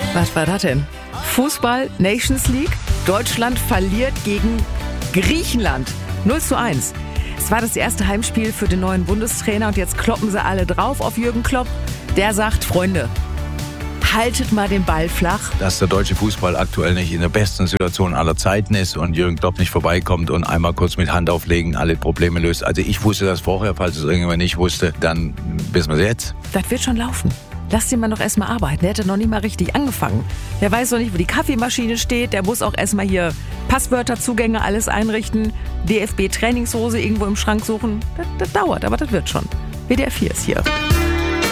Was war das denn? Fußball, Nations League. Deutschland verliert gegen Griechenland. 0:1. Es war das erste Heimspiel für den neuen Bundestrainer und jetzt kloppen sie alle drauf auf Jürgen Klopp. Der sagt, Freunde, haltet mal den Ball flach. Dass der deutsche Fußball aktuell nicht in der besten Situation aller Zeiten ist und Jürgen Klopp nicht vorbeikommt und einmal kurz mit Hand auflegen alle Probleme löst. Also ich wusste das vorher, falls es irgendjemand nicht wusste, dann wissen wir es jetzt. Das wird schon laufen. Lass den mal noch erstmal arbeiten. Der hat ja noch nicht mal richtig angefangen. Der weiß noch nicht, wo die Kaffeemaschine steht. Der muss auch erstmal hier Passwörter, Zugänge, alles einrichten. DFB-Trainingshose irgendwo im Schrank suchen. Das dauert, aber das wird schon. WDR 4 ist hier.